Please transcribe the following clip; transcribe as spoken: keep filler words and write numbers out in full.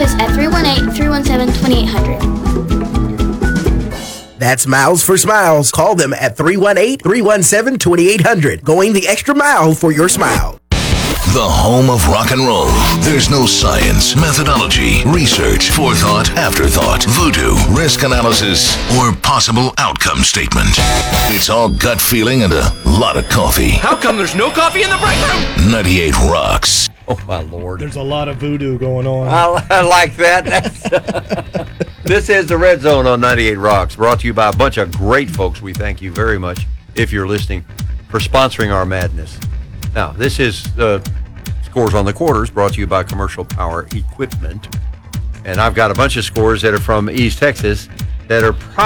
office at three one eight, three one seven, two eight zero zero. That's Miles for Smiles. Call them at three one eight, three one seven, two eight zero zero. Going the extra mile for your smile. The home of rock and roll. There's no science, methodology, research, forethought, afterthought, voodoo, risk analysis, or possible outcome statement. It's all gut feeling and a lot of coffee. How come there's no coffee in the break room? ninety-eight Rocks. Oh, my Lord. There's a lot of voodoo going on. I, I like that. That's, this is the Red Zone on ninety-eight Rocks, brought to you by a bunch of great folks. We thank you very much, if you're listening, for sponsoring our madness. Now, this is uh, Scores on the Quarters, brought to you by Commercial Power Equipment. And I've got a bunch of scores that are from East Texas that are probably